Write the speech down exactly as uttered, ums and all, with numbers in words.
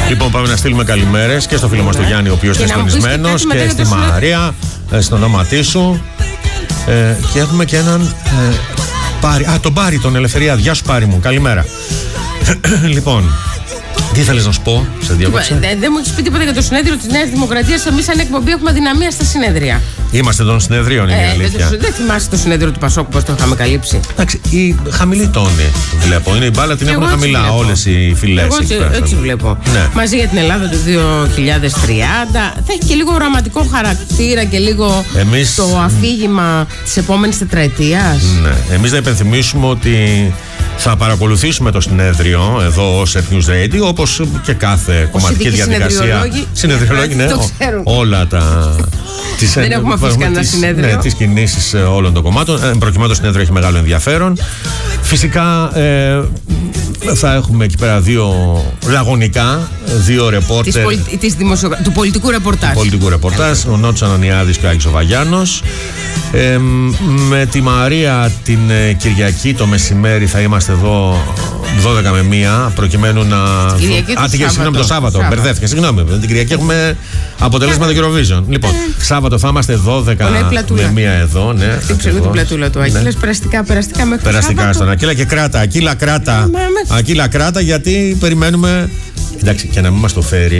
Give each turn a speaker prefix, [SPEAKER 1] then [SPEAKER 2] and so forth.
[SPEAKER 1] Λοιπόν, πάμε να στείλουμε καλημέρες και στο φίλο μας τον Γιάννη, ο οποίος είναι συντονισμένος, και, και στη Μαρία, στον ονόματί σου. Ε, και έχουμε και έναν ε, Πάρη. Α, τον Πάρη, τον Ελευθερία. Γεια σου, Πάρη μου. Καλημέρα. Λοιπόν, τι ήθελες να σου πω, σε διακόψα?
[SPEAKER 2] Δεν δε μου έχεις πει τίποτα για το συνέδριο της Νέας Δημοκρατίας. Εμείς, σαν εκπομπή, έχουμε αδυναμία στα συνέδρια.
[SPEAKER 1] Είμαστε των συνεδρίων, είναι η
[SPEAKER 2] ε,
[SPEAKER 1] αλήθεια.
[SPEAKER 2] Δεν, δεν θυμάσαι το συνέδριο του Πασόκου, πώς το είχαμε καλύψει?
[SPEAKER 1] Εντάξει, η χαμηλή τόνη βλέπω. Είναι η μπάλα, την έχουν χαμηλά όλες οι φυλές.
[SPEAKER 2] Εγώ έτσι, έτσι βλέπω. Ναι. Μαζί για την Ελλάδα του δύο χιλιάδες τριάντα. Θα έχει και λίγο οραματικό χαρακτήρα και λίγο Εμείς... το αφήγημα της επόμενης τετραετίας.
[SPEAKER 1] Ναι. Εμείς να υπενθυμίσουμε ότι θα παρακολουθήσουμε το συνέδριο εδώ ως Earth News Radio, όπως και κάθε κομματική διαδικασία. Συνεδριολόγοι, ναι, όλα τα. Τις,
[SPEAKER 2] δεν έχουμε αφήσει κανένα συνέδριο.
[SPEAKER 1] Ναι, τις κινήσεις όλων των κομμάτων. Ε, προκειμένου το συνέδριο έχει μεγάλο ενδιαφέρον. Φυσικά ε, θα έχουμε εκεί πέρα δύο λαγωνικά, δύο ρεπόρτερ. Της πολι,
[SPEAKER 2] της δημοσιογρα... Του πολιτικού ρεπορτάζ.
[SPEAKER 1] Του πολιτικού ρεπορτάζ, ο Νότος Ανωνιάδης και ο Άγης ο Βαγιάνος. Ε, με τη Μαρία την ε, Κυριακή το μεσημέρι θα είμαστε εδώ δώδεκα με μία, προκειμένου να. Α, την συγγνώμη, το Σάββατο. Μπερδεύτηκα, συγγνώμη. Την Κυριακή έχουμε αποτελέσματα Eurovision. Λοιπόν, Σάββατο θα είμαστε δώδεκα με μία εδώ. Ναι,
[SPEAKER 2] χτύψε την πλατούλα του Ακύλα. Περαστικά, περαστικά μέχρι το
[SPEAKER 1] περαστικά στον Ακύλα και κράτα. Ακύλα, κράτα. Ακύλα, κράτα, γιατί περιμένουμε. Εντάξει, και να μην μας το φέρει.